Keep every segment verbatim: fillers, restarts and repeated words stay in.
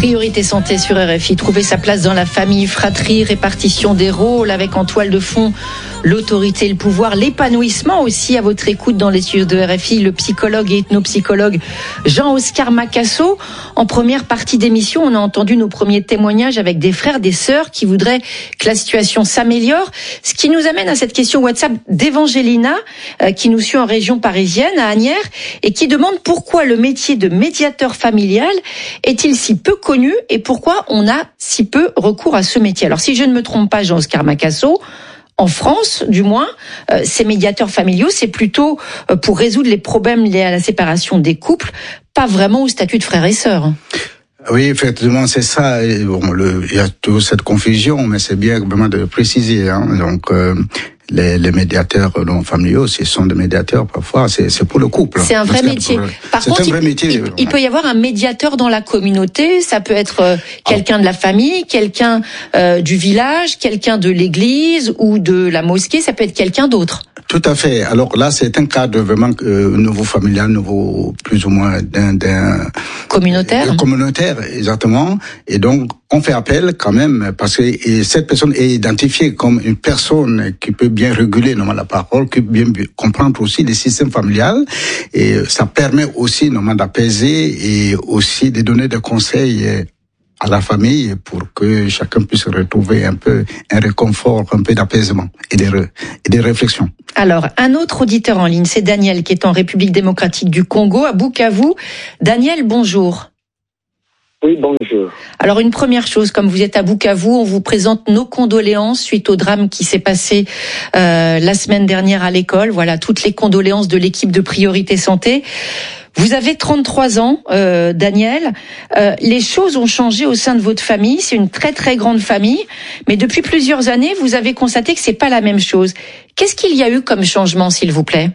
Priorité santé sur R F I, trouver sa place dans la famille, fratrie, répartition des rôles avec en toile de fond l'autorité, le pouvoir, l'épanouissement aussi à votre écoute dans les studios de R F I, le psychologue et ethnopsychologue Jean-Oscar Macasso. En première partie d'émission, on a entendu nos premiers témoignages avec des frères, des sœurs qui voudraient que la situation s'améliore. Ce qui nous amène à cette question WhatsApp d'Evangelina, euh, qui nous suit en région parisienne, à Asnières, et qui demande pourquoi le métier de médiateur familial est-il si peu connu et pourquoi on a si peu recours à ce métier. Alors si je ne me trompe pas, Jean-Oscar Macasso, en France, du moins, euh, ces médiateurs familiaux, c'est plutôt euh, pour résoudre les problèmes liés à la séparation des couples, pas vraiment au statut de frères et sœurs. Oui, effectivement, c'est ça. Et bon, le, il y a toujours cette confusion, mais c'est bien vraiment de le préciser. Hein. Donc, euh, les, les médiateurs non familiaux, ce sont des médiateurs parfois. C'est, c'est pour le couple. C'est un vrai métier. Par c'est contre, un vrai il, métier. Il, il peut y avoir un médiateur dans la communauté. Ça peut être euh, quelqu'un de la famille, quelqu'un euh, du village, quelqu'un de l'église ou de la mosquée. Ça peut être quelqu'un d'autre. Tout à fait. Alors là, c'est un cadre vraiment euh, nouveau familial, nouveau plus ou moins d'un, d'un communautaire. Euh, communautaire, exactement. Et donc, on fait appel quand même parce que et cette personne est identifiée comme une personne qui peut bien réguler normalement la parole, qui peut bien comprendre aussi le système familial. Et ça permet aussi normalement d'apaiser et aussi de donner des conseils à la famille pour que chacun puisse retrouver un peu un réconfort, un peu d'apaisement et des, re, et des réflexions. Alors, un autre auditeur en ligne, c'est Daniel qui est en République démocratique du Congo, à Bukavu. Daniel, bonjour. Oui, bonjour. Alors, une première chose, comme vous êtes à Bukavu, on vous présente nos condoléances suite au drame qui s'est passé euh, la semaine dernière à l'école. Voilà, toutes les condoléances de l'équipe de Priorité Santé. Vous avez trente-trois ans, euh, Daniel. Euh, les choses ont changé au sein de votre famille. C'est une très très grande famille, mais depuis plusieurs années, vous avez constaté que c'est pas la même chose. Qu'est-ce qu'il y a eu comme changement, s'il vous plaît?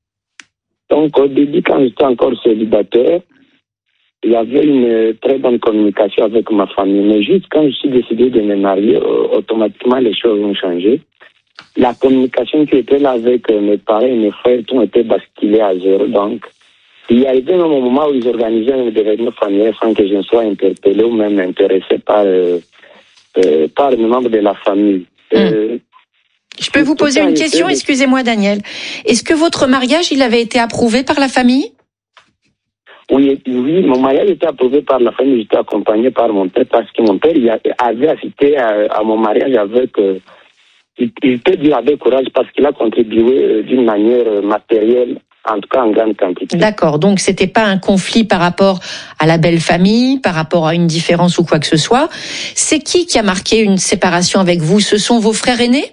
Donc au début, quand j'étais encore célibataire, il y avait une très bonne communication avec ma famille. Mais juste quand je suis décidé de me marier, automatiquement les choses ont changé. La communication qui était là avec mes parents et mes frères, tout était basculé à zéro. Donc il y a eu un moment où ils organisaient un événement familial sans que je ne sois interpellé ou même intéressé par, euh, euh, par les membres de la famille. Mmh. Euh, Je peux vous poser une question, excusez-moi Daniel. Est-ce que votre mariage, il avait été approuvé par la famille? Oui, oui, mon mariage était approuvé par la famille, j'étais accompagné par mon père parce que mon père il avait assisté à, à mon mariage avec... Euh, il, il peut dire avec courage parce qu'il a contribué d'une manière matérielle, en tout cas en grande quantité. D'accord, donc c'était pas un conflit par rapport à la belle famille, par rapport à une différence ou quoi que ce soit. C'est qui qui a marqué une séparation avec vous? Ce sont vos frères aînés?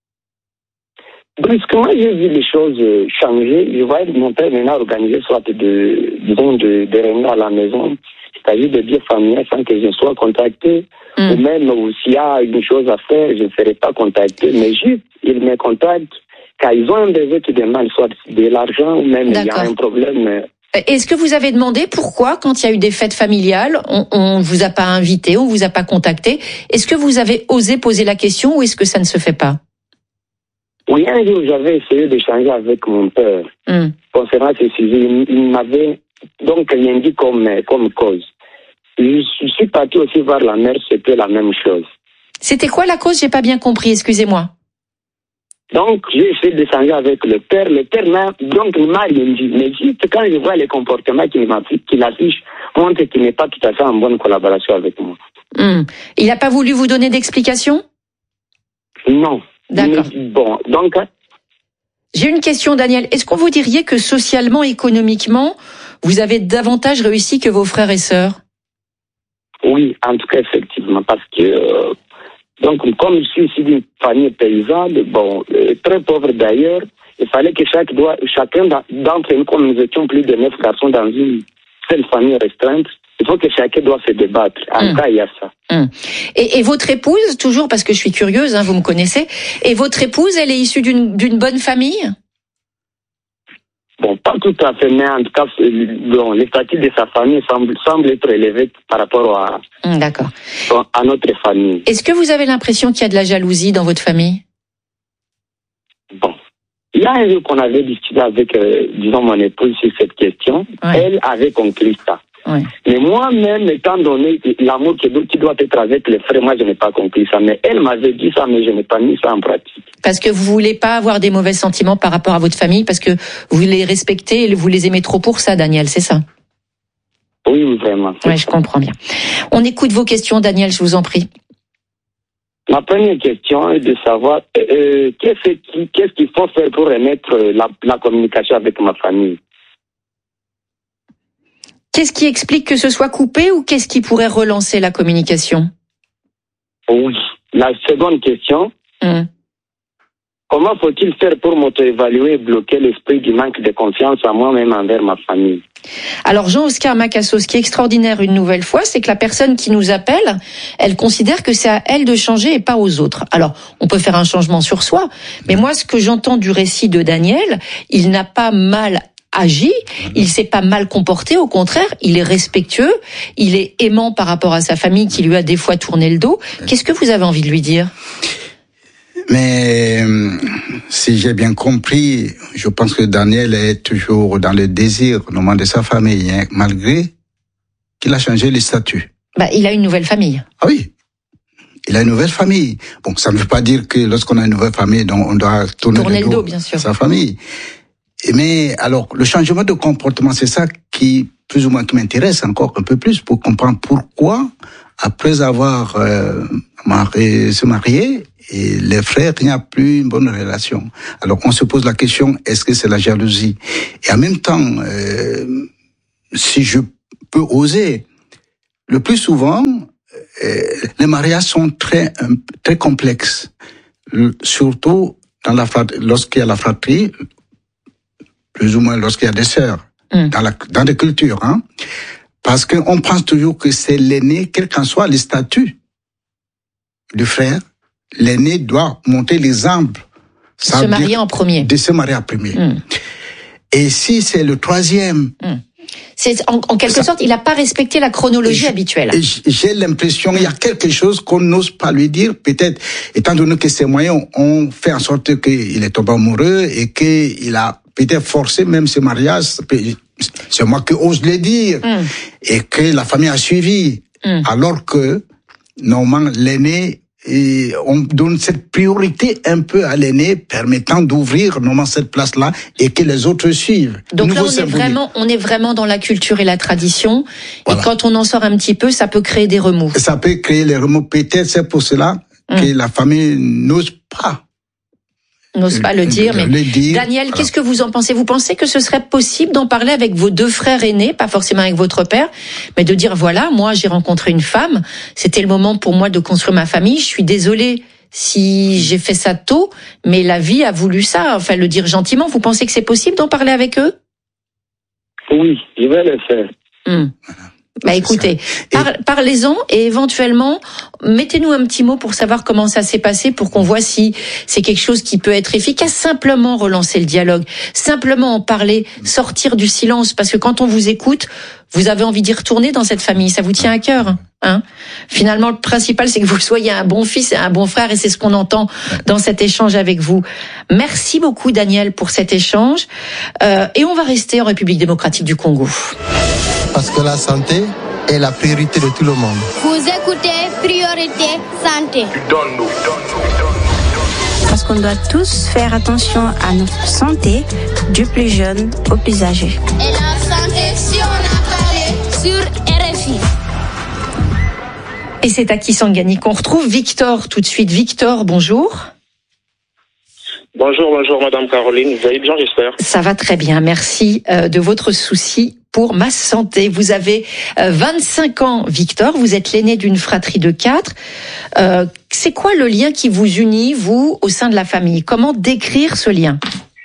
Brusquement, j'ai vu les choses changer. Je voyais mon père maintenant organiser soit de, disons, de, de réunions à la maison, c'est-à-dire de dire familial sans que je sois contacté. Mm. Ou même s'il y a une chose à faire, je ne serai pas contacté. Mais juste, ils me contactent quand ils ont un bébé qui demande soit de l'argent ou même il y a un problème. Est-ce que vous avez demandé pourquoi, quand il y a eu des fêtes familiales, on ne vous a pas invité, on vous a pas contacté? Est-ce que vous avez osé poser la question ou est-ce que ça ne se fait pas? Oui, un jour, j'avais essayé d'échanger avec mon père mm. concernant ce sujet. Il, il m'avait donc rien dit comme, comme cause. Je suis parti aussi voir la mère, c'était la même chose. C'était quoi la cause? J'ai pas bien compris, excusez-moi. Donc, j'ai essayé d'échanger avec le père. Le père m'a, donc, il m'a rien dit. Mais juste quand je vois les comportements qu'il m'affiche, qu'il affiche, montre qu'il n'est pas tout à fait en bonne collaboration avec moi. Mm. Il n'a pas voulu vous donner d'explication? Non. D'accord. Mais, bon, donc... J'ai une question, Daniel. Est-ce qu'on vous dirait que socialement, économiquement, vous avez davantage réussi que vos frères et sœurs? Oui, en tout cas, effectivement, parce que... Euh, donc, comme je suis ici d'une famille paysanne, bon, euh, très pauvre d'ailleurs, il fallait que chaque doit, chacun d'entre nous, comme nous étions plus de neuf garçons dans une seule famille restreinte, il faut que chacun doit se débattre. En mmh. cas, il y a ça. Mmh. Et, et votre épouse, toujours parce que je suis curieuse, hein, vous me connaissez, et votre épouse, elle est issue d'une, d'une bonne famille? Bon, pas tout à fait, mais en tout cas, bon, le statut de sa famille semble, semble être élevé par rapport à, mmh, d'accord. à notre famille. Est-ce que vous avez l'impression qu'il y a de la jalousie dans votre famille? Bon. Il y a un jour qu'on avait discuté avec, euh, disons, mon épouse sur cette question. Ouais. Elle avait conclu ça. Ouais. Mais moi-même, étant donné l'amour qui doit être avec les frères, moi, je n'ai pas compris ça. Mais elle m'avait dit ça, mais je n'ai pas mis ça en pratique. Parce que vous voulez pas avoir des mauvais sentiments par rapport à votre famille, parce que vous les respectez et vous les aimez trop pour ça, Daniel, c'est ça? Oui, oui, vraiment. Oui, je comprends bien. On écoute vos questions, Daniel, je vous en prie. Ma première question est de savoir euh, qu'est-ce qui, qu'est-ce qu'il faut faire pour remettre la, la communication avec ma famille. Qu'est-ce qui explique que ce soit coupé ou qu'est-ce qui pourrait relancer la communication? Oui. La seconde question, mmh. comment faut-il faire pour m'auto-évaluer et bloquer l'esprit du manque de confiance en moi-même envers ma famille? Alors Jean-Oscar Macassos, ce qui est extraordinaire une nouvelle fois, c'est que la personne qui nous appelle, elle considère que c'est à elle de changer et pas aux autres. Alors, on peut faire un changement sur soi, mais moi, ce que j'entends du récit de Daniel, il n'a pas mal agi, il s'est pas mal comporté, au contraire, il est respectueux, il est aimant par rapport à sa famille qui lui a des fois tourné le dos. Qu'est-ce que vous avez envie de lui dire? Mais si j'ai bien compris, je pense que Daniel est toujours dans le désir de sa famille, hein, malgré qu'il a changé les statuts. Bah, il a une nouvelle famille. Ah oui, il a une nouvelle famille. Bon, ça ne veut pas dire que lorsqu'on a une nouvelle famille, donc on doit tourner, tourner le dos, le dos, bien sûr, à sa famille. Mais alors, le changement de comportement, c'est ça qui, plus ou moins, qui m'intéresse encore un peu plus pour comprendre pourquoi, après avoir euh, marié, se marié, et les frères, il n'y a plus une bonne relation. Alors, on se pose la question, est-ce que c'est la jalousie? Et en même temps, euh, si je peux oser, le plus souvent, euh, les mariages sont très, très complexes. Surtout dans la fratrie, lorsqu'il y a la fratrie, plus ou moins lorsqu'il y a des sœurs, mmh. dans, la, dans des cultures. Hein, parce qu'on pense toujours que c'est l'aîné, quel qu'en soit les statuts du frère, l'aîné doit montrer l'exemple. Se marier en premier. De se marier en premier. Mmh. Et si c'est le troisième... Mmh. C'est en, en quelque ça, sorte, il n'a pas respecté la chronologie et habituelle. Et j'ai l'impression qu'il y a quelque chose qu'on n'ose pas lui dire, peut-être, étant donné que ses moyens ont fait en sorte qu'il est tombé amoureux et qu'il a peut-être forcé même ce mariage, c'est moi qui ose le dire, mm. et que la famille a suivi, mm. alors que, normalement, l'aîné, et on donne cette priorité un peu à l'aîné, permettant d'ouvrir normalement cette place-là et que les autres suivent. Donc là, on est vraiment, on est vraiment dans la culture et la tradition. Voilà. Et quand on en sort un petit peu, ça peut créer des remous. Ça peut créer les remous. Peut-être c'est pour cela mmh. que la famille n'ose pas. N'ose pas le dire, mais le dire. Daniel, qu'est-ce que vous en pensez? Vous pensez que ce serait possible d'en parler avec vos deux frères aînés, pas forcément avec votre père, mais de dire voilà, moi j'ai rencontré une femme, c'était le moment pour moi de construire ma famille, je suis désolée si j'ai fait ça tôt, mais la vie a voulu ça, enfin le dire gentiment. Vous pensez que c'est possible d'en parler avec eux? Oui, je vais le faire. Hum. Bah écoutez, par, parlez-en et éventuellement mettez-nous un petit mot pour savoir comment ça s'est passé, pour qu'on voit si c'est quelque chose qui peut être efficace. Simplement relancer le dialogue, simplement en parler, sortir du silence, parce que quand on vous écoute, vous avez envie d'y retourner dans cette famille, ça vous tient à cœur, hein. Finalement, le principal, c'est que vous soyez un bon fils et un bon frère, et c'est ce qu'on entend dans cet échange avec vous. Merci beaucoup, Daniel, pour cet échange, euh, et on va rester en République démocratique du Congo. Parce que la santé est la priorité de tout le monde. Vous écoutez Priorité Santé. Parce qu'on doit tous faire attention à notre santé, du plus jeune au plus âgé. Et la santé, si on a parlé sur R F I. Et c'est à Kisangani qu'on retrouve Victor tout de suite. Victor, bonjour. Bonjour, bonjour Madame Caroline, vous allez bien, j'espère? Ça va très bien, merci euh, de votre souci pour ma santé. Vous avez euh, vingt-cinq ans, Victor, vous êtes l'aîné d'une fratrie de quatre. Euh, c'est quoi le lien qui vous unit, vous, au sein de la famille? Comment décrire ce lien?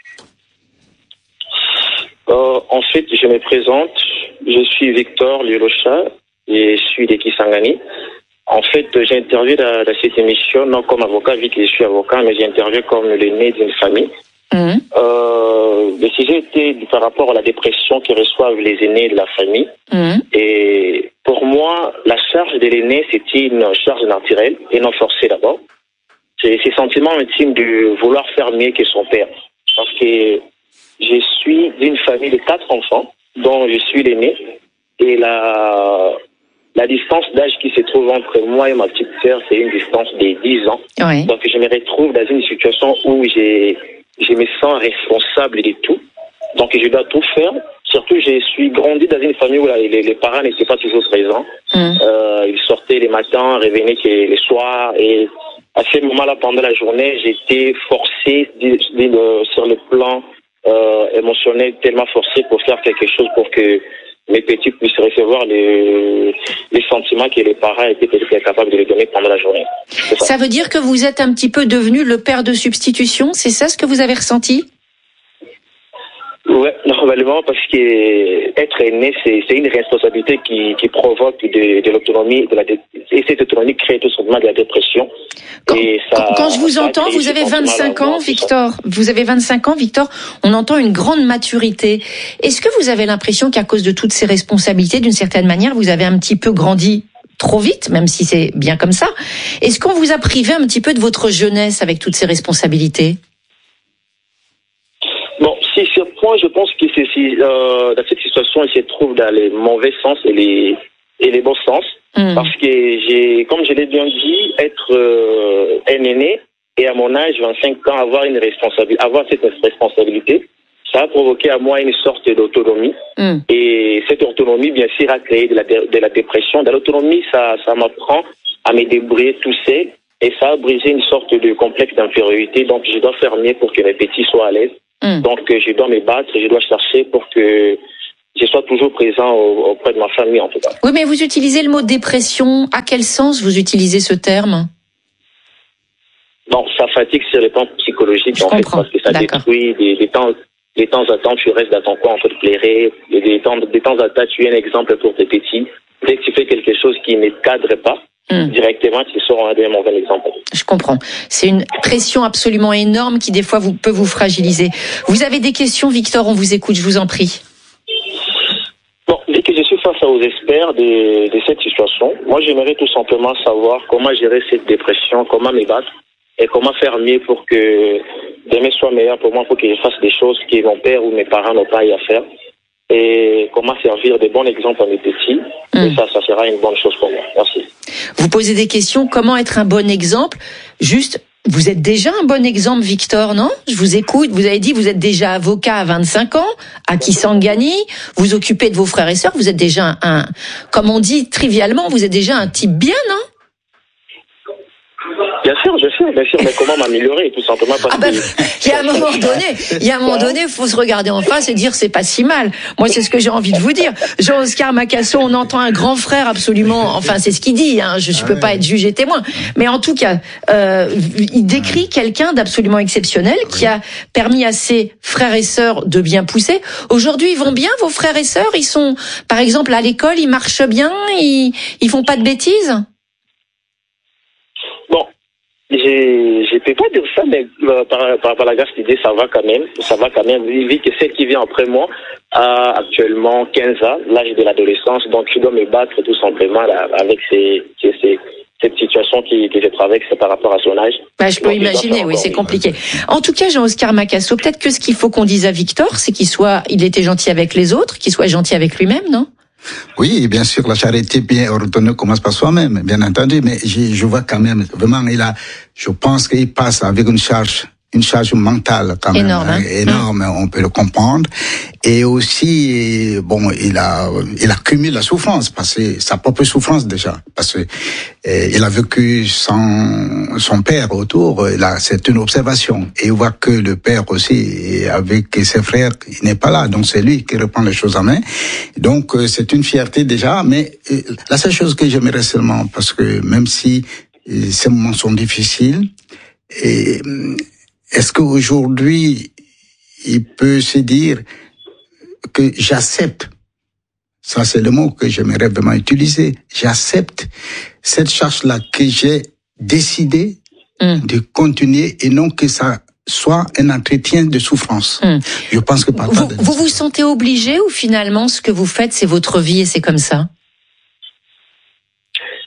euh, En fait, je me présente, je suis Victor Liolocha et je suis de Kisangani. En fait, j'ai interviewé dans, dans cette émission, non comme avocat, vu que je suis avocat, mais j'ai interviewé comme l'aîné d'une famille. Mmh. Euh, le sujet était par rapport à la dépression que reçoivent les aînés de la famille. Mmh. Et pour moi, la charge de l'aîné, c'était une charge naturelle et non forcée d'abord. C'est ce sentiment intime de vouloir faire mieux que son père. Parce que je suis d'une famille de quatre enfants, dont je suis l'aîné. Et la, la distance d'âge qui se trouve entre moi et ma petite sœur, c'est une distance de dix ans. Oui. Donc je me retrouve dans une situation où j'ai, je me sens responsable de tout. Donc je dois tout faire. Surtout, je suis grandi dans une famille où les, les parents n'étaient pas toujours présents. Mm. Euh, ils sortaient les matins, revenaient les soirs. Et à ce moment-là, pendant la journée, j'étais forcé de, de, de, sur le plan euh, émotionnel, tellement forcé pour faire quelque chose pour que mes petits puissent recevoir les, les sentiments que les parents étaient peut-être capables de les donner pendant la journée. Ça. ça veut dire que vous êtes un petit peu devenu le père de substitution, c'est ça ce que vous avez ressenti ? Ouais, normalement, parce que être aîné, c'est, c'est une responsabilité qui, qui provoque de, de l'autonomie, de la dé... et cette autonomie crée tout simplement de la dépression. Quand, et ça, quand, quand je vous entends, vous avez vingt-cinq ans, Victor. Vous avez vingt-cinq ans, Victor. On entend une grande maturité. Est-ce que vous avez l'impression qu'à cause de toutes ces responsabilités, d'une certaine manière, vous avez un petit peu grandi trop vite, même si c'est bien comme ça? Est-ce qu'on vous a privé un petit peu de votre jeunesse avec toutes ces responsabilités? Bon, si sur ce point, je pense que c'est, si, euh, dans cette situation, il se trouve dans les mauvais sens et les, et les bons sens. Mmh. Parce que j'ai, comme je l'ai bien dit, être euh, un aîné et à mon âge, vingt-cinq ans, avoir une responsabilité, avoir cette responsabilité, ça a provoqué à moi une sorte d'autonomie. Mmh. Et cette autonomie, bien sûr, a créé de la, de la dépression. Dans l'autonomie, ça, ça m'apprend à me débrouiller tout seul et ça a brisé une sorte de complexe d'infériorité. Donc, je dois faire mieux pour que mes petits soient à l'aise. Mmh. Donc, je dois me battre, je dois chercher pour que je sois toujours présent auprès de ma famille, en tout cas. Oui, mais vous utilisez le mot dépression. À quel sens vous utilisez ce terme? Non, ça fatigue sur le plan psychologique, je en comprends. Fait, parce que ça D'accord. détruit des, des temps. De temps à temps, tu restes dans ton coin, on peut te plairer. De temps, de temps à temps, tu es un exemple pour tes petits. Dès que tu fais quelque chose qui ne cadre pas, Mmh. directement, tu sors un mauvais exemple. Je comprends. C'est une pression absolument énorme qui, des fois, vous, peut vous fragiliser. Vous avez des questions, Victor? On vous écoute, je vous en prie. Bon, dès que je suis face aux experts de, de cette situation, moi, j'aimerais tout simplement savoir comment gérer cette dépression, comment me battre et comment faire mieux pour que demain soit meilleur pour moi, pour que je fasse des choses que mon père ou mes parents n'ont pas eu à faire. Et comment servir de bons exemples à mes petits. Mmh. Et ça, ça sera une bonne chose pour moi. Merci. Vous posez des questions, comment être un bon exemple? Juste, vous êtes déjà un bon exemple, Victor, non? Je vous écoute, vous avez dit, vous êtes déjà avocat à vingt-cinq ans, à Kisangani, vous occupez de vos frères et sœurs, vous êtes déjà un, comme on dit trivialement, vous êtes déjà un type bien, non? Bien sûr, je sais, bien sûr, mais comment m'améliorer, tout simplement parce ah ben, que... Il y a un moment donné, il y a un moment donné, il faut se regarder en face et dire c'est pas si mal. Moi, c'est ce que j'ai envie de vous dire. Jean-Oscar Macasso, on entend un grand frère absolument, enfin, c'est ce qu'il dit, hein, je, je peux pas être jugé témoin. Mais en tout cas, euh, il décrit quelqu'un d'absolument exceptionnel qui a permis à ses frères et sœurs de bien pousser. Aujourd'hui, ils vont bien, vos frères et sœurs? Ils sont, par exemple, à l'école, ils marchent bien, ils, ils font pas de bêtises? Bon. Je ne peux pas dire ça, mais euh, par, par, par la grâce d'idée, ça va quand même. Ça va quand même. Vu que celle qui vient après moi a actuellement quinze ans, l'âge de l'adolescence, donc je dois me battre tout simplement là, avec ces, ces, ces, cette situation qui, que je traverse par rapport à son âge. Bah, je peux donc, imaginer, oui, c'est compliqué. En tout cas, Jean-Oscar Macasso, peut-être que ce qu'il faut qu'on dise à Victor, c'est qu'il soit, il était gentil avec les autres, qu'il soit gentil avec lui-même, non? Oui, bien sûr, la charité bien ordonnée commence par soi-même, bien entendu, mais je, je vois quand même, vraiment, il a, je pense qu'il passe avec une charge, une charge mentale quand même énorme, hein. énorme, on peut le comprendre. Et aussi, bon, il a, il accumule la souffrance, parce que sa propre souffrance déjà, parce que euh, il a vécu sans son père autour. Là, c'est une observation. Et il voit que le père aussi, avec ses frères, il n'est pas là, donc c'est lui qui reprend les choses en main. Donc euh, c'est une fierté déjà. Mais euh, la seule chose que j'aimerais seulement, parce que même si euh, ces moments sont difficiles, et est-ce qu'aujourd'hui il peut se dire que j'accepte, ça c'est le mot que j'aimerais vraiment utiliser, j'accepte cette charge-là que j'ai décidé mmh. de continuer et non que ça soit un entretien de souffrance. Mmh. Je pense que par vous, vous vous sentez obligé ou finalement ce que vous faites c'est votre vie et c'est comme ça? Bon, comme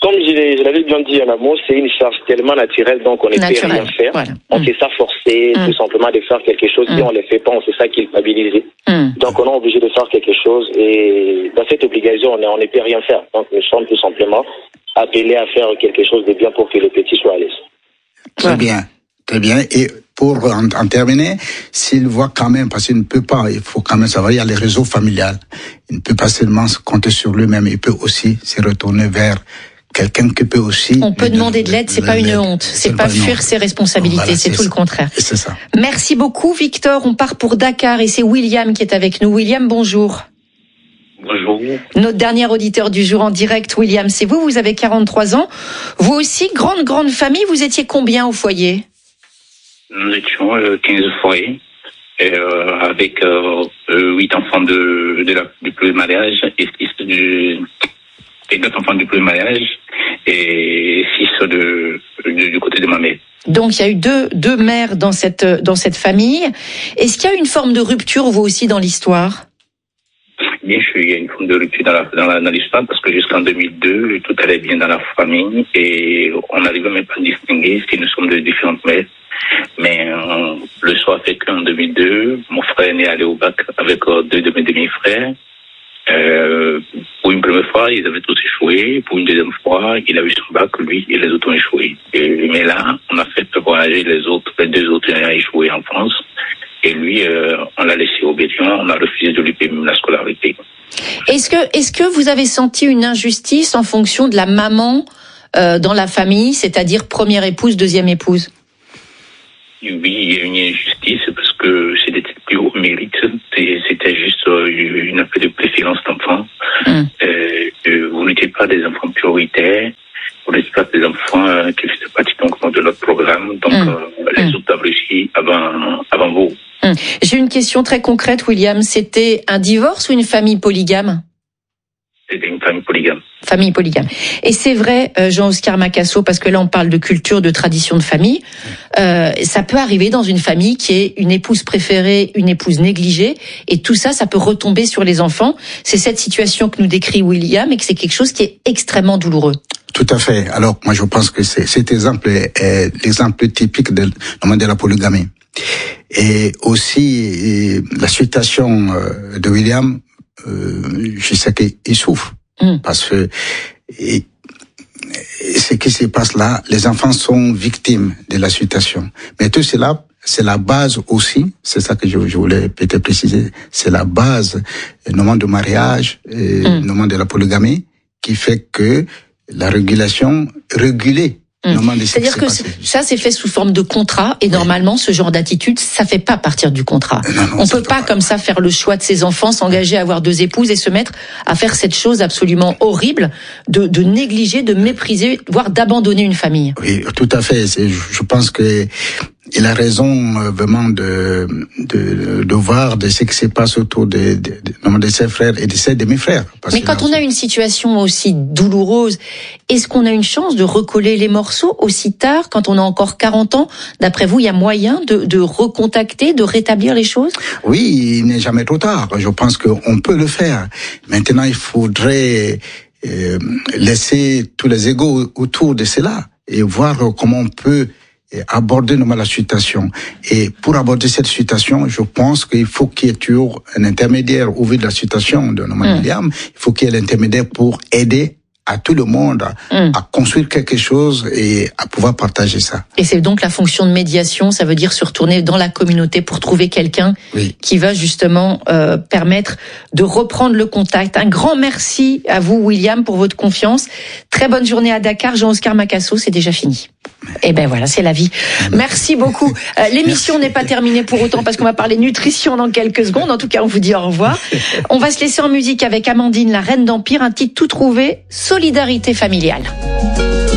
comme je l'ai- je l'avais bien dit en amont, c'est une charge tellement naturelle, donc on ne peut Naturel, rien faire. voilà. On Mm. fait ça forcé, Mm. tout simplement de faire quelque chose. Si Mm. on ne le fait pas, on fait ça culpabiliser. Hum. Donc on est obligé de faire quelque chose et dans cette obligation, on, est- on ne peut rien faire. Donc nous sommes tout simplement appelés à faire quelque chose de bien pour que le petit soit à l'aise. Très Voilà. bien, très bien. Et pour en, en terminer, s'il voit quand même, parce qu'il ne peut pas, il faut quand même savoir, il y a les réseaux familiales. Il ne peut pas seulement se compter sur lui-même, il peut aussi se retourner vers quelqu'un qui peut aussi... On peut lui demander de donner l'aide, c'est pas une l'aide. honte, c'est pas une fuir honte. ses responsabilités, Voilà, c'est tout ça. le contraire. Et c'est ça. Merci beaucoup Victor, on part pour Dakar et c'est William qui est avec nous. William, bonjour. Bonjour. Notre dernier auditeur du jour en direct, William, c'est vous, vous avez quarante-trois ans. Vous aussi, grande, grande famille, vous étiez combien au foyer? Nous étions euh, quinze foyers, et, euh, avec euh, euh, huit enfants de, de la, du premier mariage et six du, et quatre enfants du premier mariage et six de, du, du côté de ma mère. Donc il y a eu deux, deux mères dans cette, dans cette famille. Est-ce qu'il y a une forme de rupture, vous aussi, dans l'histoire? Bien sûr, il y a une forme de rupture dans, la, dans, la, dans l'histoire parce que jusqu'en deux mille deux, tout allait bien dans la famille et on n'arrivait même pas à distinguer si nous sommes de différentes mères. Mais euh, le soir fait qu'en deux mille deux, mon frère est allé au bac avec euh, deux de mes demi-frères. Euh, pour une première fois, ils avaient tous échoué. Pour une deuxième fois, il a eu son bac, lui, et les autres ont échoué. Et, mais là, on a fait voyager les autres, les deux autres ont échoué en France. Et lui, euh, on l'a laissé au béton, on a refusé de lui payer même la scolarité. Est-ce que, est-ce que vous avez senti une injustice en fonction de la maman euh, dans la famille, c'est-à-dire première épouse, deuxième épouse? Oui, il y a une injustice parce que c'était plus haut mérite. C'était juste une affaire de préférence d'enfant. Mmh. Euh, vous n'étiez pas des enfants prioritaires. Vous n'étiez pas des enfants euh, qui faisaient partie donc, de notre programme. Donc, mmh. euh, les autres ont réussi avant, avant vous. Mmh. J'ai une question très concrète, William. C'était un divorce ou une famille polygame? C'était une famille polygame. Famille polygame. Et c'est vrai, Jean-Oscar Macasso, parce que là on parle de culture, de tradition de famille, euh, ça peut arriver dans une famille qui est une épouse préférée, une épouse négligée, et tout ça, ça peut retomber sur les enfants. C'est cette situation que nous décrit William, et que c'est quelque chose qui est extrêmement douloureux. Tout à fait. Alors, moi, je pense que c'est, cet exemple est, est l'exemple typique de, de la polygamie. Et aussi, la situation de William, euh, je sais qu'il souffre. Mmh. Parce que et, et ce qui se passe là, les enfants sont victimes de la situation. Mais tout cela, c'est la base aussi, c'est ça que je, je voulais peut-être préciser, c'est la base, le moment de mariage, et mmh. le moment de la polygamie, qui fait que la régulation, réguler. Mmh. C'est-à-dire que ça, c'est fait sous forme de contrat, et oui. normalement, ce genre d'attitude, ça fait pas partir du contrat. Non, non, on peut pas, pas, comme ça, faire le choix de ses enfants, s'engager à avoir deux épouses et se mettre à faire cette chose absolument horrible de, de négliger, de mépriser, voire d'abandonner une famille. Oui, tout à fait. C'est, je pense que il a raison euh, vraiment de, de de voir de ce qui se passe autour de, de, de, de ses frères et de ses demi-frères. Mais quand on a une situation aussi douloureuse, est-ce qu'on a une chance de recoller les morceaux aussi tard, quand on a encore quarante ans? D'après vous, il y a moyen de, de recontacter, de rétablir les choses? Oui, il n'est jamais trop tard. Je pense qu'on peut le faire. Maintenant, il faudrait euh, laisser tous les égos autour de cela et voir comment on peut et aborder la situation. Et pour aborder cette situation, je pense qu'il faut qu'il y ait toujours un intermédiaire au vu de la situation de Norman mmh. William. Il faut qu'il y ait l'intermédiaire pour aider à tout le monde mmh. à construire quelque chose et à pouvoir partager ça. Et c'est donc la fonction de médiation, ça veut dire se retourner dans la communauté pour trouver quelqu'un oui. qui va justement euh, permettre de reprendre le contact. Un grand merci à vous, William, pour votre confiance. Très bonne journée à Dakar. Jean-Oscar Macasso, c'est déjà fini. Et ben voilà, c'est la vie. Merci beaucoup. Euh, l'émission Merci. n'est pas terminée pour autant parce qu'on va parler nutrition dans quelques secondes. En tout cas, on vous dit au revoir. On va se laisser en musique avec Amandine, la reine d'Empire, un titre tout trouvé, Solidarité familiale.